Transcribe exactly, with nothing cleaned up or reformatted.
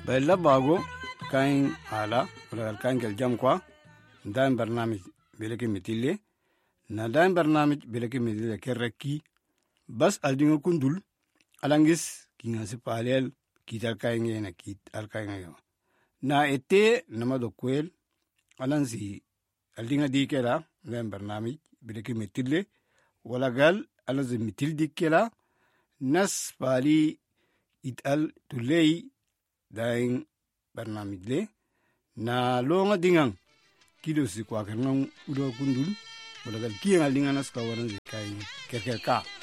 فإلا باغو كاين على ولا كاين الجام كوا دايم برنامج بلكي متيلي نا دايم برنامج بلكي متيلي كركي بس ألدينغو كندول ألانجس كينا سيباليل كيتا كاين نا كيت الكاين نا إتي نما دو كويل ألانسي ألدينغا دي كلا دايم برنامج بلكي متيلي ولا قال ألانسي متيل دي كلا ناس بالي يتقال تولي داين برنامج لي na longa dingang kido si kwa kanang udo kundul wala gal kiya linga nas kawaran kai kerker ka